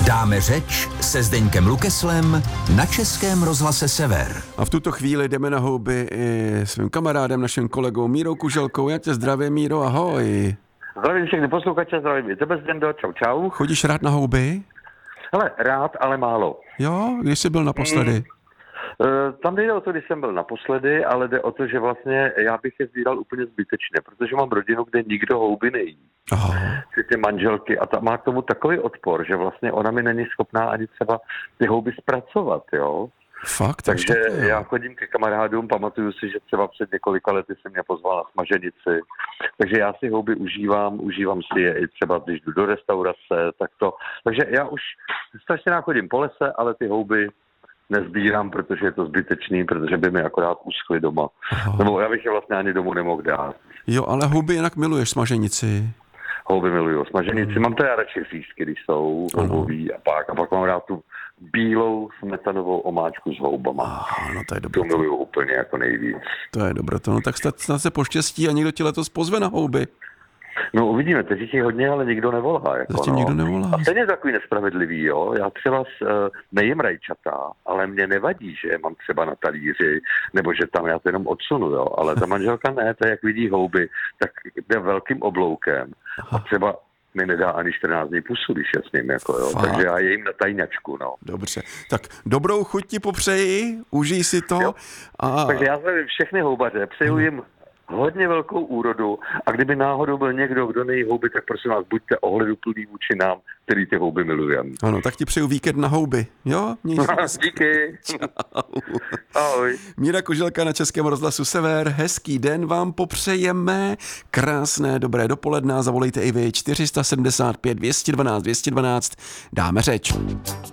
Dáme řeč se Zdeňkem Lukeslem na Českém rozhlase Sever. A v tuto chvíli jdeme na houby i svým kamarádem, naším kolegou Mírou Kuželkou. Já tě zdravím, Míro, ahoj. Zdravím všechny posluchače, zdravím i tebe, Zdendo, čau. Chodíš rád na houby? Hele, rád, ale málo. Jo, když jsi byl naposledy? Tam nejde o to, když jsem byl naposledy, ale jde o to, že vlastně já bych je sbíral úplně zbytečně, protože mám rodinu, kde nikdo houby nejí. Aha. Ty manželky a ta má k tomu takový odpor, že vlastně ona mi není schopná ani třeba ty houby zpracovat, jo. Fakt? Takže já chodím ke kamarádům, pamatuju si, že třeba před několika lety se mě pozval na smaženici, takže já si houby užívám si je i třeba, když jdu do restaurace, tak to. Takže já už strašně chodím po lese, ale ty houby nezbírám, protože je to zbytečný, protože by mi akorát uschly doma. Aha. Nebo já bych je vlastně ani domů nemohl dát. Jo, ale houby jinak miluješ, smaženici. Houby miluju, smaženici. Mám to já radši řízky, když jsou houbový a pak mám rád tu bílou smetanovou omáčku s houbama. No to je dobré. To miluju úplně jako nejvíc. To je dobré, no tak snad se poštěstí a někdo ti letos pozve na houby. No uvidíme, teď jich je hodně, ale nikdo nevolá. Jako, zatím nikdo nevolá. A stejně takový nespravedlivý, jo. Já třeba nejím rajčata, ale mě nevadí, že je mám třeba na talíři, nebo že tam já to jenom odsunu, jo. Ale ta manželka ne, to jak vidí houby, tak jde velkým obloukem. A třeba mi nedá ani 14 dní pusu, když je s ním, jako jo. Takže já jejím na tajňačku, no. Dobře, tak dobrou chuť ti popřeji, užij si to. Takže já zdravím všechny houbaře, přeju jim hodně velkou úrodu a kdyby náhodou byl někdo, kdo nejí houby, tak prosím vás, buďte ohleduplný vůči nám, který ty houby milujeme. Ano, tak ti přeju víkend na houby, jo? Díky. Čau. Ahoj. Míra Kuželka na Českém rozhlasu Sever, hezký den vám popřejeme, krásné dobré dopoledne, zavolejte i vy 475 212 212, dáme řeč.